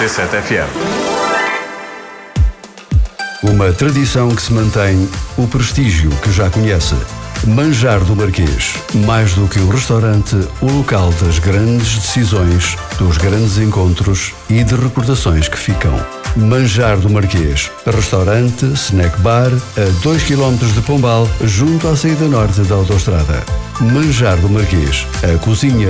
97 FM. Uma tradição que se mantém, o prestígio que já conhece. Manjar do Marquês. Mais do que um restaurante, o local das grandes decisões, dos grandes encontros e de recordações que ficam. Manjar do Marquês. Restaurante, snack bar, a 2 km de Pombal, junto à saída norte da autoestrada. Manjar do Marquês. A cozinha